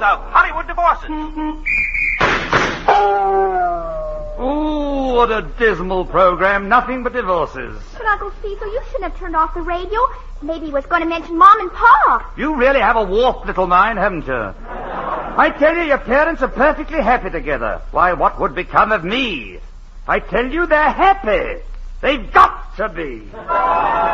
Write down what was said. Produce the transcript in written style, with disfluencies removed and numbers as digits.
of Hollywood divorces. Ooh, what a dismal program. Nothing but divorces. But, Uncle Cecil, you shouldn't have turned off the radio. Maybe he was going to mention Mom and Pa. You really have a warped little mind, haven't you? I tell you, your parents are perfectly happy together. Why, what would become of me? I tell you, they're happy. They've got to be.